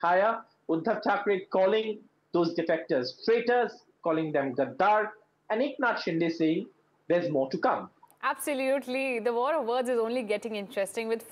higher. Uddhav Thackeray calling those defectors traitors, calling them Gaddar, and Eknath Shinde saying there's more to come. Absolutely. The war of words is only getting interesting with